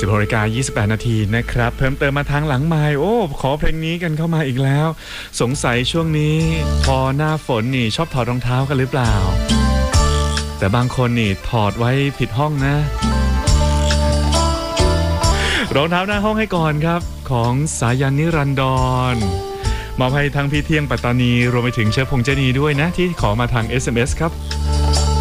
16:28 นาทีนะครับเพิ่มเติมมาทางหลังไมค์ขอเพลงนี้กันเข้ามาอีกแล้วสงสัยช่วงนี้พอหน้าฝนนี่ชอบถอดรองเท้ากันหรือเปล่าแต่บางคนนี่ถอดไว้ผิดห้องนะรองเท้าหน้าห้องให้ก่อนครับของสายันนิรันดรมอบให้ทั้งพี่เที่ยงปัตตานีรวมไปถึงเชฟพงษ์เจนีด้วยนะที่ขอมาทาง SMS ครับ